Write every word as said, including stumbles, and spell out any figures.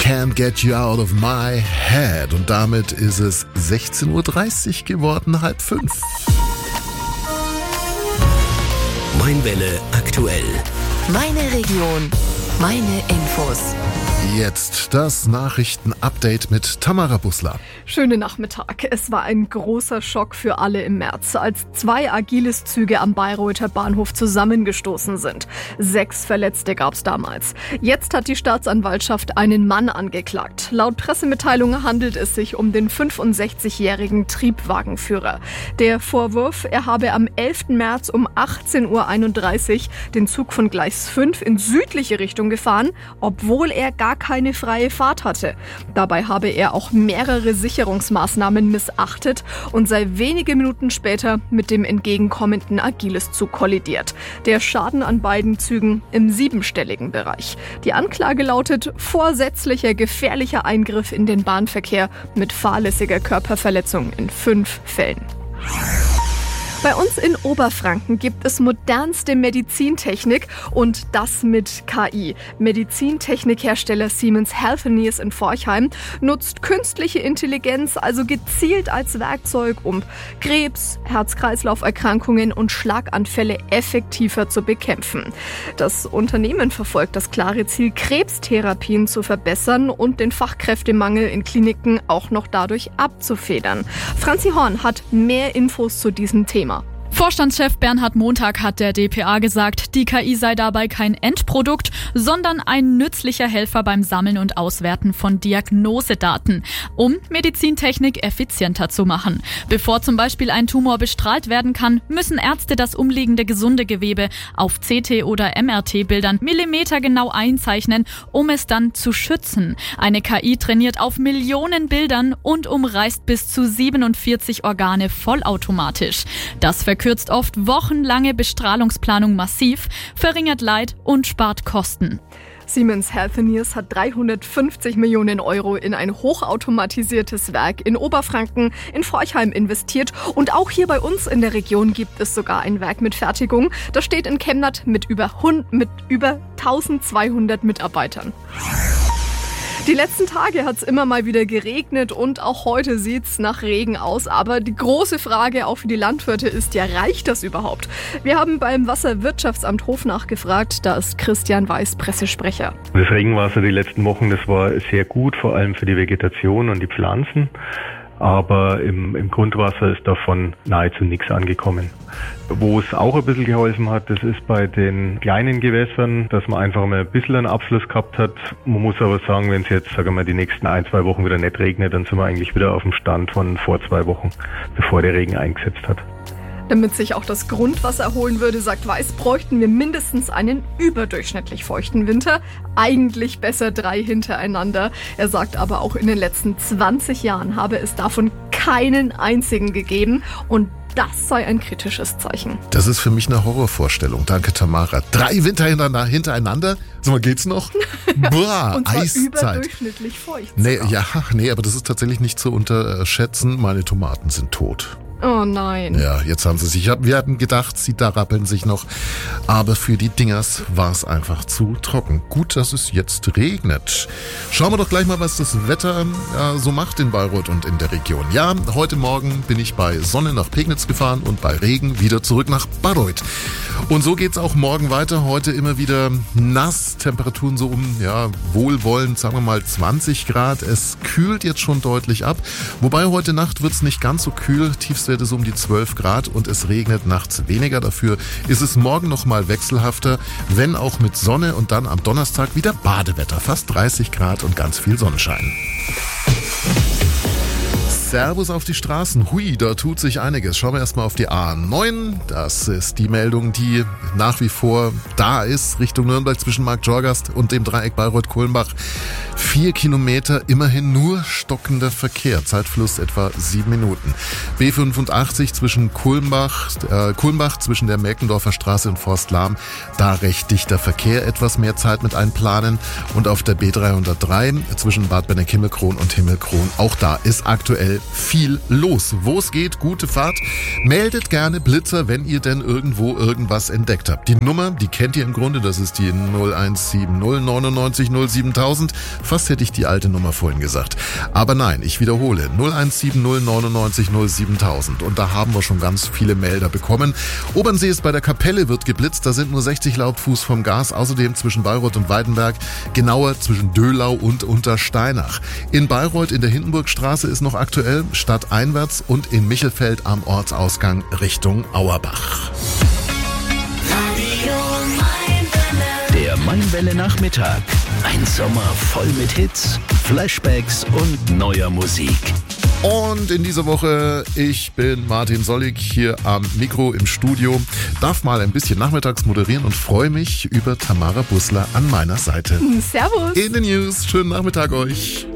Can't Get You Out of My Head. Und damit ist es sechzehn Uhr dreißig geworden, halb fünf. Mainwelle aktuell. Meine Region, meine Infos. Jetzt das Nachrichten-Update mit Tamara Bussler. Schönen Nachmittag. Es war ein großer Schock für alle im März, als zwei Agilis-Züge am Bayreuther Bahnhof zusammengestoßen sind. Sechs Verletzte gab es damals. Jetzt hat die Staatsanwaltschaft einen Mann angeklagt. Laut Pressemitteilung handelt es sich um den fünfundsechzigjährigen Triebwagenführer. Der Vorwurf, er habe am elften März um achtzehn Uhr einunddreißig den Zug von Gleis fünf in südliche Richtung gefahren, obwohl er gar keine freie Fahrt hatte. Dabei habe er auch mehrere Sicherungsmaßnahmen missachtet und sei wenige Minuten später mit dem entgegenkommenden Agilis-Zug kollidiert. Der Schaden an beiden Zügen im siebenstelligen Bereich. Die Anklage lautet vorsätzlicher gefährlicher Eingriff in den Bahnverkehr mit fahrlässiger Körperverletzung in fünf Fällen. Bei uns in Oberfranken gibt es modernste Medizintechnik und das mit K I. Medizintechnikhersteller Siemens Healthineers in Forchheim nutzt künstliche Intelligenz also gezielt als Werkzeug, um Krebs, Herz-Kreislauf-Erkrankungen und Schlaganfälle effektiver zu bekämpfen. Das Unternehmen verfolgt das klare Ziel, Krebstherapien zu verbessern und den Fachkräftemangel in Kliniken auch noch dadurch abzufedern. Franzi Horn hat mehr Infos zu diesem Thema. Vorstandschef Bernhard Montag hat der D P A gesagt, die K I sei dabei kein Endprodukt, sondern ein nützlicher Helfer beim Sammeln und Auswerten von Diagnosedaten, um Medizintechnik effizienter zu machen. Bevor zum Beispiel ein Tumor bestrahlt werden kann, müssen Ärzte das umliegende gesunde Gewebe auf C T- oder M R T-Bildern millimetergenau einzeichnen, um es dann zu schützen. Eine K I trainiert auf Millionen Bildern und umreißt bis zu siebenundvierzig Organe vollautomatisch. Das verkürzt oft wochenlange Bestrahlungsplanung massiv, verringert Leid und spart Kosten. Siemens Healthineers hat dreihundertfünfzig Millionen Euro in ein hochautomatisiertes Werk in Oberfranken in Forchheim investiert. Und auch hier bei uns in der Region gibt es sogar ein Werk mit Fertigung. Das steht in Chemnat mit über, mit über eintausendzweihundert Mitarbeitern. Die letzten Tage hat es immer mal wieder geregnet und auch heute sieht es nach Regen aus. Aber die große Frage auch für die Landwirte ist ja, reicht das überhaupt? Wir haben beim Wasserwirtschaftsamt Hof nachgefragt, da ist Christian Weiß Pressesprecher. Das Regenwasser die letzten Wochen, das war sehr gut, vor allem für die Vegetation und die Pflanzen. Aber im, im Grundwasser ist davon nahezu nichts angekommen. Wo es auch ein bisschen geholfen hat, das ist bei den kleinen Gewässern, dass man einfach mal ein bisschen einen Abfluss gehabt hat. Man muss aber sagen, wenn es jetzt, sagen wir mal, die nächsten ein, zwei Wochen wieder nicht regnet, dann sind wir eigentlich wieder auf dem Stand von vor zwei Wochen, bevor der Regen eingesetzt hat. Damit sich auch das Grundwasser erholen würde, sagt Weiß, bräuchten wir mindestens einen überdurchschnittlich feuchten Winter. Eigentlich besser drei hintereinander. Er sagt aber auch, in den letzten zwanzig Jahren habe es davon keinen einzigen gegeben. Und das sei ein kritisches Zeichen. Das ist für mich eine Horrorvorstellung. Danke, Tamara. Drei Winter hintereinander? So, mal geht's noch? Boah, und zwar Eiszeit. Überdurchschnittlich feucht. Nee, ja, nee, aber das ist tatsächlich nicht zu unterschätzen. Meine Tomaten sind tot. Oh nein. Ja, jetzt haben sie sich, wir hatten gedacht, sie da rappeln sich noch, aber für die Dingers war es einfach zu trocken. Gut, dass es jetzt regnet. Schauen wir doch gleich mal, was das Wetter äh, so macht in Bayreuth und in der Region. Ja, heute Morgen bin ich bei Sonne nach Pegnitz gefahren und bei Regen wieder zurück nach Bayreuth. Und so geht's auch morgen weiter. Heute immer wieder nass, Temperaturen so um, ja, wohlwollend, sagen wir mal zwanzig Grad. Es kühlt jetzt schon deutlich ab, wobei heute Nacht wird's nicht ganz so kühl. Tiefstwerte so um die zwölf Grad und es regnet nachts weniger. Dafür ist es morgen nochmal wechselhafter, wenn auch mit Sonne und dann am Donnerstag wieder Badewetter. Fast dreißig Grad und ganz viel Sonnenschein. Servus auf die Straßen. Hui, da tut sich einiges. Schauen wir erstmal auf die A neun. Das ist die Meldung, die nach wie vor da ist, Richtung Nürnberg zwischen Marktjorgast und dem Dreieck Bayreuth-Kulmbach. Vier Kilometer, immerhin nur stockender Verkehr. Zeitfluss etwa sieben Minuten. B fünfundachtzig zwischen Kulmbach, äh, Kulmbach zwischen der Melkendorfer Straße und Forst-Lahm. Da recht dichter Verkehr, etwas mehr Zeit mit einplanen. Und auf der B dreihundertdrei zwischen Bad Benneck-Himmelkron und Himmelkron. Auch da ist aktuell viel los. Wo es geht, gute Fahrt. Meldet gerne Blitzer, wenn ihr denn irgendwo irgendwas entdeckt habt. Die Nummer, die kennt ihr im Grunde, das ist die null eins sieben null neunundneunzig null siebentausend. Fast Fast hätte ich die alte Nummer vorhin gesagt. Aber nein, ich wiederhole, null eins sieben null neunundneunzig null siebentausend. Und da haben wir schon ganz viele Melder bekommen. Obernsee ist bei der Kapelle, wird geblitzt, da sind nur sechzig Lautfuß vom Gas. Außerdem zwischen Bayreuth und Weidenberg, genauer zwischen Döhlau und Untersteinach. In Bayreuth in der Hindenburgstraße ist noch aktuell, stadteinwärts, und in Michelfeld am Ortsausgang Richtung Auerbach. Der Mainwelle Nachmittag. Ein Sommer voll mit Hits, Flashbacks und neuer Musik. Und in dieser Woche, ich bin Martin Sollig hier am Mikro im Studio, darf mal ein bisschen nachmittags moderieren und freue mich über Tamara Bussler an meiner Seite. Servus. In den News, schönen Nachmittag euch.